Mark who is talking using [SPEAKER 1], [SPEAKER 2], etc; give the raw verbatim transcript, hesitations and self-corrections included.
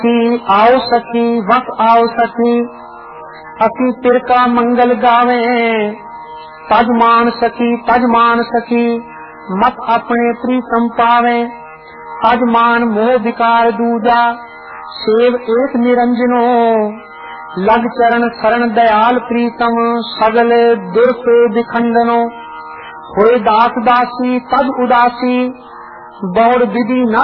[SPEAKER 1] आओ सखी वस आओ सखी असी तिर का मंगल गावे। तज मान सखी तज मान सखी मत अपने प्रीतम पावे। तज मान मोह विकार दूजा सेव एक निरंजनो। लग चरण शरण दयाल प्रीतम सगल दुर्फ विखंडनो। होए दास दासी तज उदासी बहुर विधि न